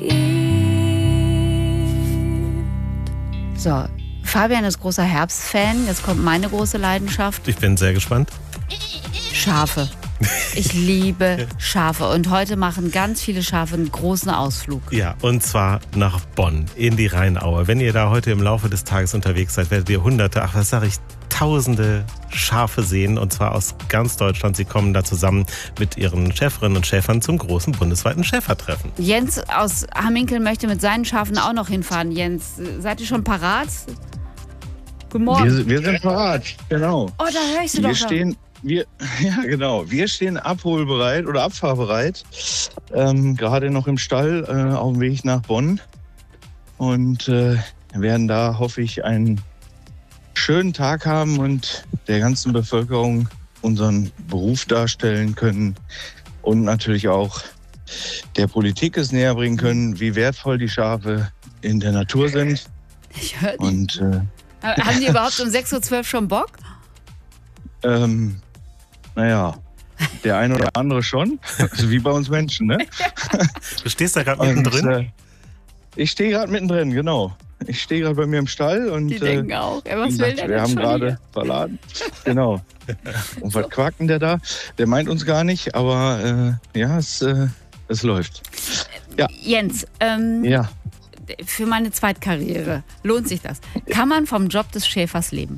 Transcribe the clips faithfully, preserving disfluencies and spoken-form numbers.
gibt. So, Fabian ist großer Herbstfan. Jetzt kommt meine große Leidenschaft. Ich bin sehr gespannt. Schafe. Ich liebe Schafe und heute machen ganz viele Schafe einen großen Ausflug. Ja, und zwar nach Bonn, in die Rheinaue. Wenn ihr da heute im Laufe des Tages unterwegs seid, werdet ihr hunderte, ach was sage ich, tausende Schafe sehen, und zwar aus ganz Deutschland. Sie kommen da zusammen mit ihren Schäferinnen und Schäfern zum großen bundesweiten Schäfertreffen. Jens aus Hamminkeln möchte mit seinen Schafen auch noch hinfahren. Jens, seid ihr schon parat? Guten Morgen. Wir, wir sind parat, genau. Oh, da höre ich sie Wir doch. stehen, wir, ja genau, wir stehen abholbereit oder abfahrbereit. Ähm, gerade noch im Stall äh, auf dem Weg nach Bonn. Und äh, werden da, hoffe ich, einen schönen Tag haben und der ganzen Bevölkerung unseren Beruf darstellen können. Und natürlich auch der Politik es näher bringen können, wie wertvoll die Schafe in der Natur sind. Ich höre die. Und äh, Haben die überhaupt um sechs Uhr zwölf schon Bock? ähm, naja, der eine oder andere schon. Wie bei uns Menschen, ne? Du stehst da gerade Und, mittendrin. äh, ich stehe gerade mittendrin, genau. Ich stehe gerade bei mir im Stall und Die äh, denken auch. Ja, was wie will gesagt, der wir denn haben schon gerade hier? verladen. Genau. Und was quakt denn der da? Der meint uns gar nicht, aber äh, ja, es, äh, es läuft. Ja. Jens, ähm, Ja. für meine Zweitkarriere, lohnt sich das? Kann man vom Job des Schäfers leben?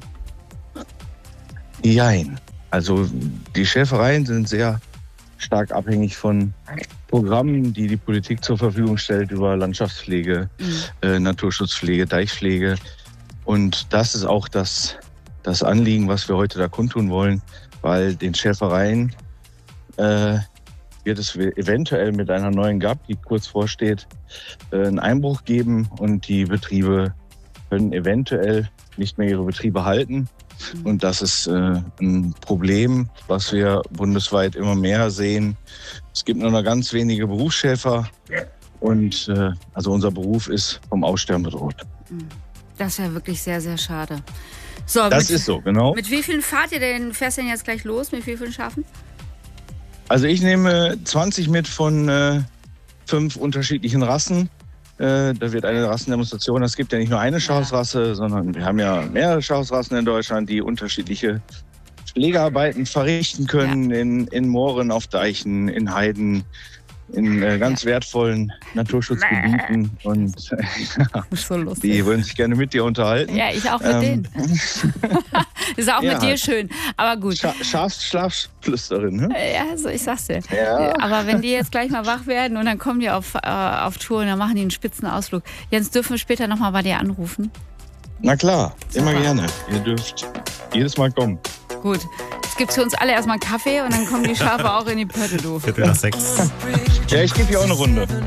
Jein. Also die Schäfereien sind sehr stark abhängig von Programmen, die die Politik zur Verfügung stellt über Landschaftspflege, Mhm. äh, Naturschutzpflege, Deichpflege. Und das ist auch das, das Anliegen, was wir heute da kundtun wollen, weil den Schäfereien äh, wird es eventuell mit einer neuen G A B, die kurz vorsteht, äh, einen Einbruch geben und die Betriebe können eventuell nicht mehr ihre Betriebe halten. Und das ist äh, ein Problem, was wir bundesweit immer mehr sehen. Es gibt nur noch ganz wenige Berufsschäfer und äh, also unser Beruf ist vom Aussterben bedroht. Das wäre wirklich sehr, sehr schade. So, Das mit, ist so, genau. mit wie vielen fahrt ihr denn, fährst du denn jetzt gleich los? Mit wie vielen Schafen? Also ich nehme zwanzig mit von äh, fünf unterschiedlichen Rassen. Äh, da wird eine Rassendemonstration. Es gibt ja nicht nur eine Schafsrasse, sondern wir haben ja mehrere Schafsrassen in Deutschland, die unterschiedliche Pflegearbeiten verrichten können in, in Mooren, auf Deichen, in Heiden, in äh, ganz wertvollen Naturschutzgebieten. Und äh, So lustig. die würden sich gerne mit dir unterhalten. Ja, ich auch mit Ähm, denen. Ist auch ja, mit dir halt. schön. Aber gut. Scha Schafsschlafschlüsterin, ne? Ja, also ich sag's dir. Ja. Aber wenn die jetzt gleich mal wach werden und dann kommen die auf, äh, auf Tour und dann machen die einen spitzen Ausflug. Jens, dürfen wir später nochmal bei dir anrufen? Na klar, immer Super. gerne. Ihr dürft jedes Mal kommen. Gut. Jetzt gibt's für uns alle erstmal einen Kaffee und dann kommen die Schafe auch in die Pötte, du. Viertel nach sechs. Ja, ich gebe hier auch eine Runde.